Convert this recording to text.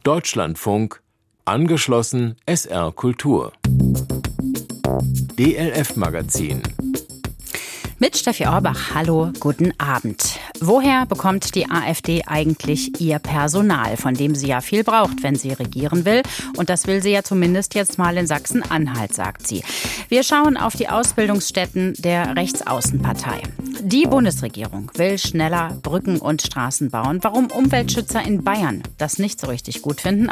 Deutschlandfunk, angeschlossen SR Kultur. DLF Magazin. Mit Steffi Orbach, hallo, guten Abend. Woher bekommt die AfD eigentlich ihr Personal, von dem sie ja viel braucht, wenn sie regieren will? Und das will sie ja zumindest jetzt mal in Sachsen-Anhalt, sagt sie. Wir schauen auf die Ausbildungsstätten der Rechtsaußenpartei. Die Bundesregierung will schneller Brücken und Straßen bauen. Warum Umweltschützer in Bayern das nicht so richtig gut finden,